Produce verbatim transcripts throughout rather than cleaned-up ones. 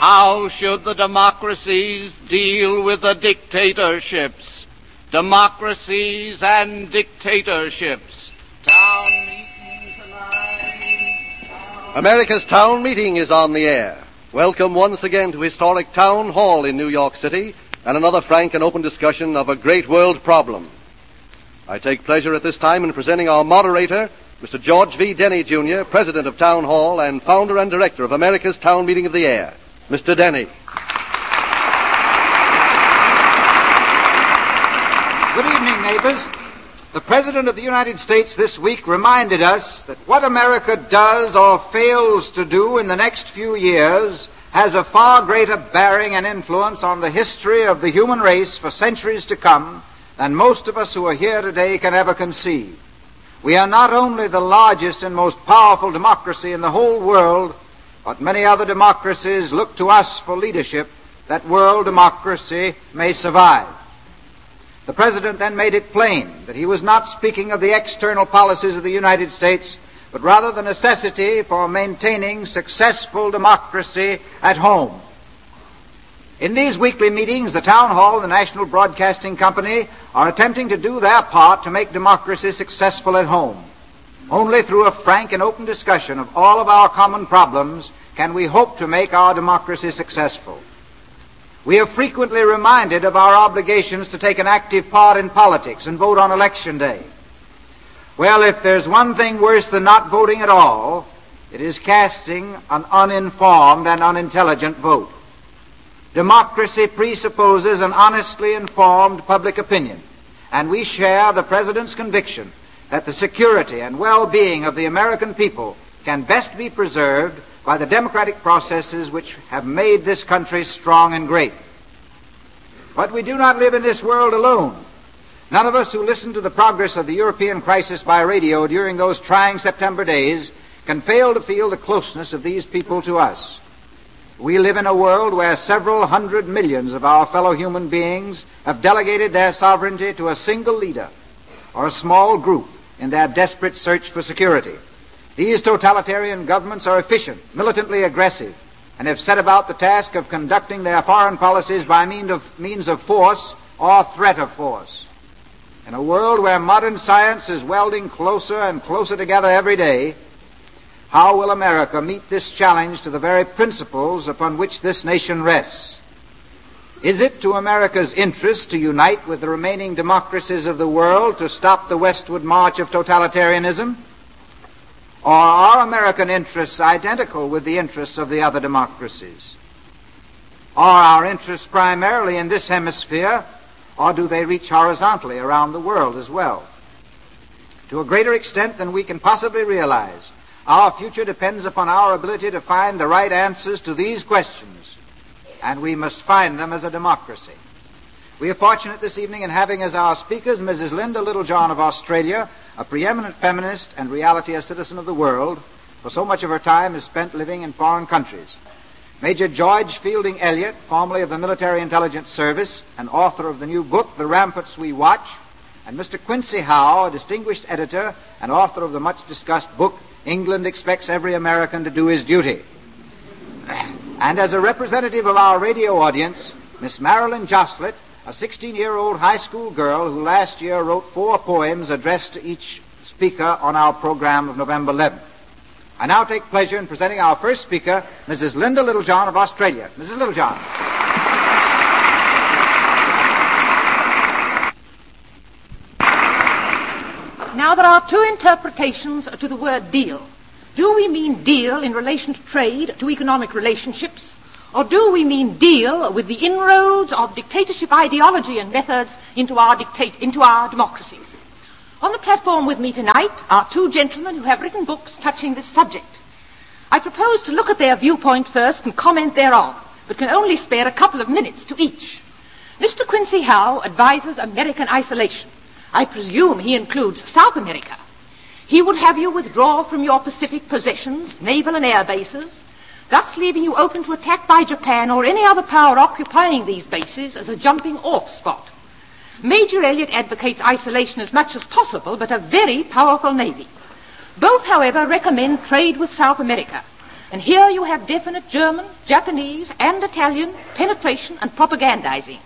How should the democracies deal with the dictatorships? Democracies and dictatorships. Town meeting tonight. America's Town Meeting is on the air. Welcome once again to historic Town Hall in New York City and another frank and open discussion of a great world problem. I take pleasure at this time in presenting our moderator, Mister George V. Denny, Junior, President of Town Hall and founder and director of America's Town Meeting of the Air. Mister Denny. Good evening, neighbors. The President of the United States this week reminded us that what America does or fails to do in the next few years has a far greater bearing and influence on the history of the human race for centuries to come than most of us who are here today can ever conceive. We are not only the largest and most powerful democracy in the whole world, but many other democracies look to us for leadership that world democracy may survive. The President then made it plain that he was not speaking of the external policies of the United States, but rather the necessity for maintaining successful democracy at home. In these weekly meetings, the Town Hall and the National Broadcasting Company are attempting to do their part to make democracy successful at home. Only through a frank and open discussion of all of our common problems can we hope to make our democracy successful. We are frequently reminded of our obligations to take an active part in politics and vote on Election Day. Well, if there's one thing worse than not voting at all, it is casting an uninformed and unintelligent vote. Democracy presupposes an honestly informed public opinion, and we share the President's conviction that the security and well-being of the American people can best be preserved by the democratic processes which have made this country strong and great. But we do not live in this world alone. None of us who listened to the progress of the European crisis by radio during those trying September days can fail to feel the closeness of these people to us. We live in a world where several hundred millions of our fellow human beings have delegated their sovereignty to a single leader or a small group in their desperate search for security. These totalitarian governments are efficient, militantly aggressive, and have set about the task of conducting their foreign policies by mean of, means of force or threat of force. In a world where modern science is welding closer and closer together every day, how will America meet this challenge to the very principles upon which this nation rests? Is it to America's interest to unite with the remaining democracies of the world to stop the westward march of totalitarianism? Or are American interests identical with the interests of the other democracies? Are our interests primarily in this hemisphere, or do they reach horizontally around the world as well? To a greater extent than we can possibly realize, our future depends upon our ability to find the right answers to these questions, and we must find them as a democracy. We are fortunate this evening in having as our speakers Missus Linda Littlejohn of Australia, a preeminent feminist and reality a citizen of the world, for so much of her time is spent living in foreign countries. Major George Fielding Elliott, formerly of the Military Intelligence Service and author of the new book, The Ramparts We Watch, and Mister Quincy Howe, a distinguished editor and author of the much-discussed book, England Expects Every American to Do His Duty. And as a representative of our radio audience, Miss Marilyn Joslett, a sixteen-year-old high school girl who last year wrote four poems addressed to each speaker on our program of November eleventh. I now take pleasure in presenting our first speaker, Missus Linda Littlejohn of Australia. Missus Littlejohn. Now, there are two interpretations to the word deal. Do we mean deal in relation to trade, to economic relationships, or do we mean deal with the inroads of dictatorship ideology and methods into our, dictate, into our democracies? On the platform with me tonight are two gentlemen who have written books touching this subject. I propose to look at their viewpoint first and comment thereon, but can only spare a couple of minutes to each. Mister Quincy Howe advises American isolation. I presume he includes South America. He would have you withdraw from your Pacific possessions, naval and air bases, thus leaving you open to attack by Japan or any other power occupying these bases as a jumping-off spot. Major Elliott advocates isolation as much as possible, but a very powerful navy. Both, however, recommend trade with South America. And here you have definite German, Japanese, and Italian penetration and propagandizing.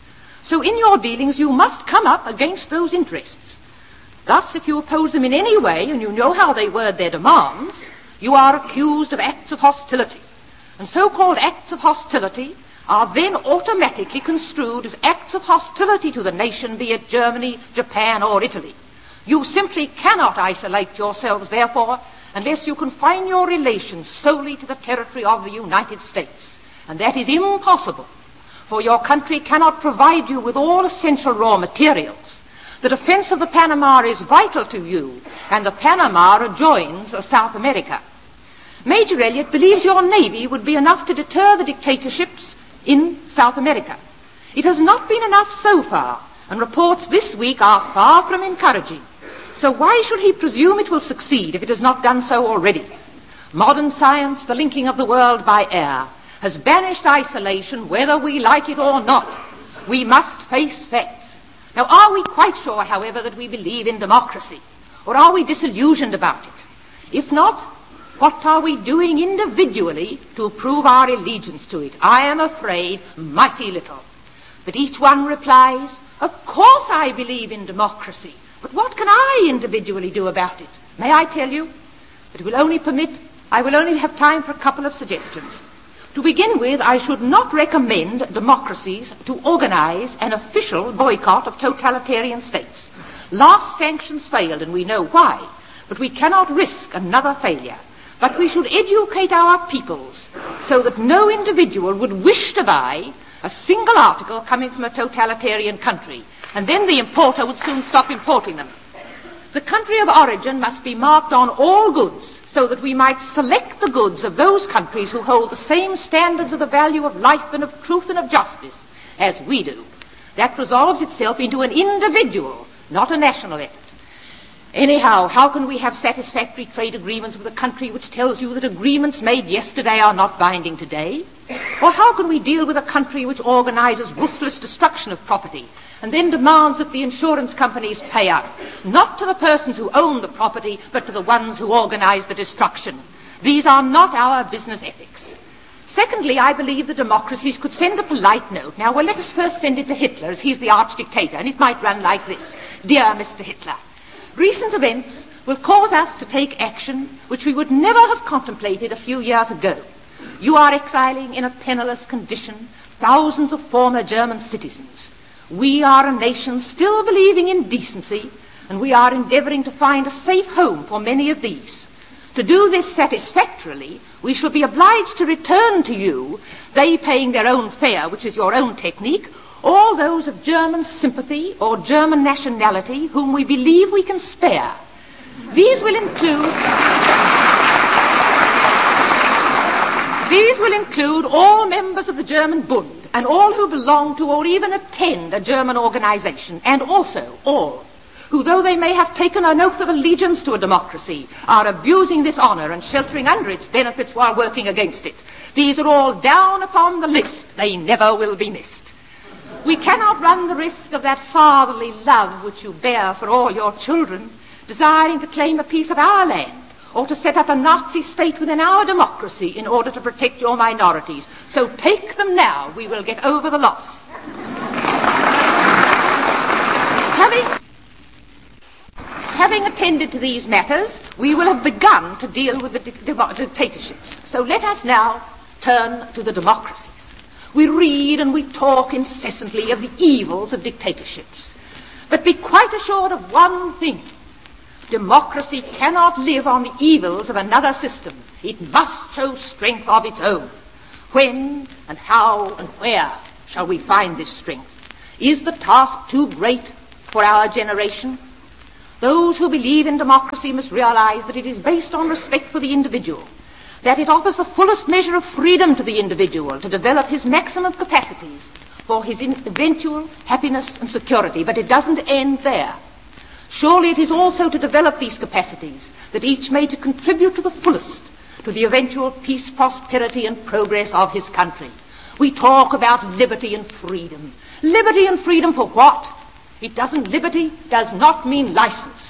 So in your dealings, you must come up against those interests. Thus, if you oppose them in any way, and you know how they word their demands, you are accused of acts of hostility. And so-called acts of hostility are then automatically construed as acts of hostility to the nation, be it Germany, Japan, or Italy. You simply cannot isolate yourselves, therefore, unless you confine your relations solely to the territory of the United States. And that is impossible, for your country cannot provide you with all essential raw materials. The defense of the Panama is vital to you, and the Panama adjoins South America. Major Elliott believes your navy would be enough to deter the dictatorships in South America. It has not been enough so far, and reports this week are far from encouraging. So why should he presume it will succeed if it has not done so already? Modern science, the linking of the world by air, has banished isolation whether we like it or not. We must face facts. Now, are we quite sure, however, that we believe in democracy? Or are we disillusioned about it? If not, what are we doing individually to prove our allegiance to it? I am afraid mighty little. But each one replies, of course I believe in democracy, but what can I individually do about it? May I tell you? But it will only permit, I will only have time for a couple of suggestions. To begin with, I should not recommend democracies to organize an official boycott of totalitarian states. Last sanctions failed, and we know why, but we cannot risk another failure. But we should educate our peoples so that no individual would wish to buy a single article coming from a totalitarian country, and then the importer would soon stop importing them. The country of origin must be marked on all goods so that we might select the goods of those countries who hold the same standards of the value of life and of truth and of justice as we do. That resolves itself into an individual, not a national effort. Anyhow, how can we have satisfactory trade agreements with a country which tells you that agreements made yesterday are not binding today? Or how can we deal with a country which organizes ruthless destruction of property and then demands that the insurance companies pay out, not to the persons who own the property, but to the ones who organize the destruction? These are not our business ethics. Secondly, I believe the democracies could send a polite note. Now, well, let us first send it to Hitler, as he's the arch-dictator, and it might run like this. Dear Mister Hitler, recent events will cause us to take action which we would never have contemplated a few years ago. You are exiling in a penniless condition thousands of former German citizens. We are a nation still believing in decency, and we are endeavoring to find a safe home for many of these. To do this satisfactorily, we shall be obliged to return to you, they paying their own fare, which is your own technique, all those of German sympathy or German nationality whom we believe we can spare. These will include These will include all members of the German Bund and all who belong to or even attend a German organization, and also all who, though they may have taken an oath of allegiance to a democracy, are abusing this honor and sheltering under its benefits while working against it. These are all down upon the list. They never will be missed. We cannot run the risk of that fatherly love which you bear for all your children, desiring to claim a piece of our land, or to set up a Nazi state within our democracy in order to protect your minorities. So take them now. We will get over the loss. Having, having attended to these matters, we will have begun to deal with the di- di- dictatorships. So let us now turn to the democracies. We read and we talk incessantly of the evils of dictatorships. But be quite assured of one thing. Democracy cannot live on the evils of another system. It must show strength of its own. When and how and where shall we find this strength? Is the task too great for our generation? Those who believe in democracy must realize that it is based on respect for the individual, that it offers the fullest measure of freedom to the individual to develop his maximum capacities for his eventual happiness and security. But it doesn't end there. Surely it is also to develop these capacities that each may to contribute to the fullest to the eventual peace, prosperity, and progress of his country. We talk about liberty and freedom. Liberty and freedom for what? It doesn't, liberty does not mean license.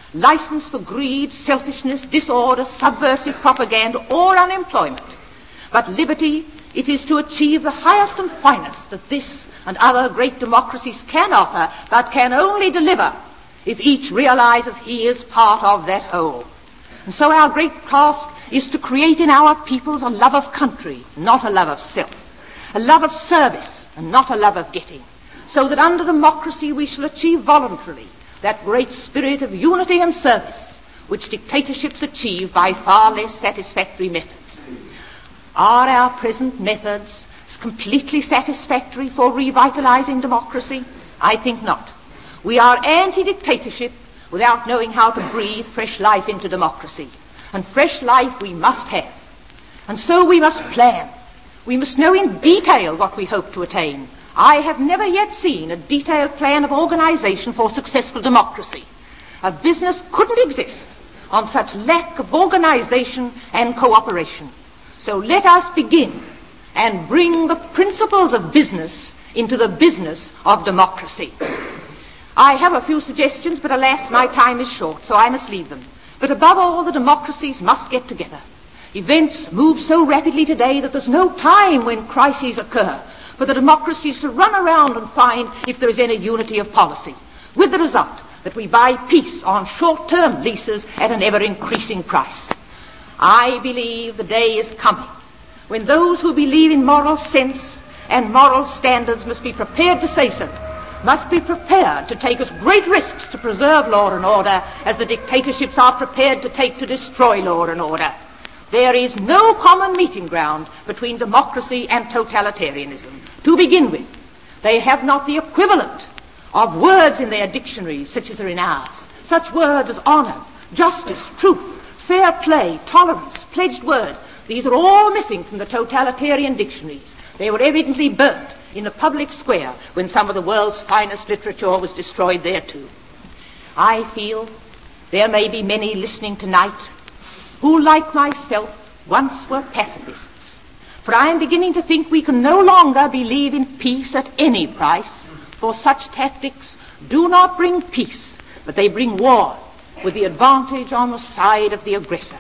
license for greed, selfishness, disorder, subversive propaganda, or unemployment. But liberty, it is to achieve the highest and finest that this and other great democracies can offer, but can only deliver if each realizes he is part of that whole. And so our great task is to create in our peoples a love of country, not a love of self, a love of service, and not a love of getting, so that under democracy we shall achieve voluntarily that great spirit of unity and service which dictatorships achieve by far less satisfactory methods. Are our present methods completely satisfactory for revitalizing democracy? I think not. We are anti-dictatorship without knowing how to breathe fresh life into democracy. And fresh life we must have. And so we must plan. We must know in detail what we hope to attain. I have never yet seen a detailed plan of organization for successful democracy. A business couldn't exist on such lack of organization and cooperation. So let us begin and bring the principles of business into the business of democracy. I have a few suggestions, but alas, my time is short, so I must leave them. But above all, the democracies must get together. Events move so rapidly today that there's no time when crises occur for the democracies to run around and find if there is any unity of policy, with the result that we buy peace on short-term leases at an ever-increasing price. I believe the day is coming when those who believe in moral sense and moral standards must be prepared to say so, must be prepared to take as great risks to preserve law and order as the dictatorships are prepared to take to destroy law and order. There is no common meeting ground between democracy and totalitarianism. To begin with, they have not the equivalent of words in their dictionaries such as are in ours. Such words as honor, justice, truth, fair play, tolerance, pledged word. These are all missing from the totalitarian dictionaries. They were evidently burnt in the public square when some of the world's finest literature was destroyed there too. I feel there may be many listening tonight who, like myself, once were pacifists. For I am beginning to think we can no longer believe in peace at any price, for such tactics do not bring peace, but they bring war, with the advantage on the side of the aggressor.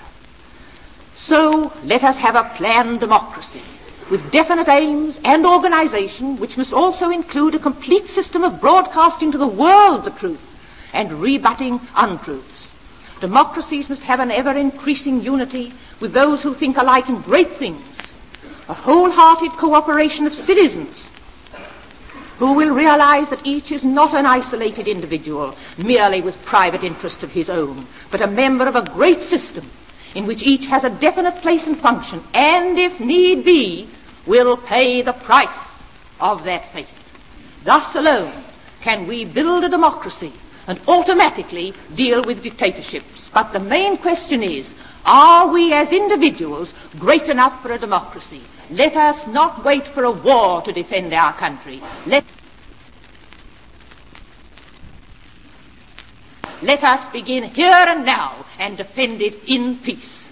So let us have a planned democracy, with definite aims and organization, which must also include a complete system of broadcasting to the world the truth and rebutting untruths. Democracies must have an ever-increasing unity with those who think alike in great things, a wholehearted cooperation of citizens who will realize that each is not an isolated individual merely with private interests of his own, but a member of a great system in which each has a definite place and function, and, if need be, will pay the price of that faith. Thus alone can we build a democracy and automatically deal with dictatorships. But the main question is, are we as individuals great enough for a democracy? Let us not wait for a war to defend our country. Let, let us begin here and now and defend it in peace.